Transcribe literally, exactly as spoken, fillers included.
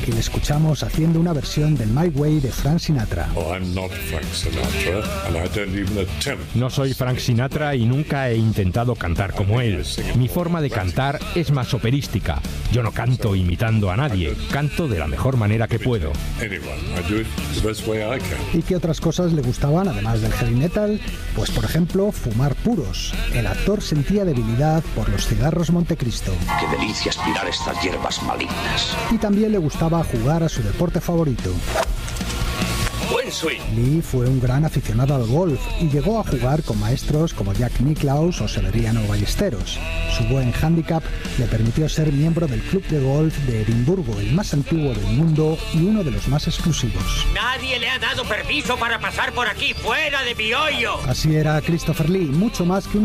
y le escuchamos haciendo una versión del My Way de Frank Sinatra. Oh, I'm not Frank Sinatra, and I don't even attempt. No soy Frank Sinatra y nunca he intentado cantar como él. Mi forma de cantar es más operística. Yo no canto imitando a nadie, canto de la mejor manera que puedo. ¿Y qué otras cosas le gustaban además del heavy metal? Pues por ejemplo, fumar puros. El actor sentía debilidad por los cigarros Montecristo. Qué delicia aspirar estas hierbas malignas. Y también le gustaba jugar a su deporte favorito. Buen swing. Lee fue un gran aficionado al golf y llegó a jugar con maestros como Jack Nicklaus o Severiano Ballesteros. Su buen hándicap le permitió ser miembro del club de golf de Edimburgo, el más antiguo del mundo y uno de los más exclusivos. Nadie le ha dado permiso para pasar por aquí, fuera de mi hoyo. Así era Christopher Lee, mucho más que un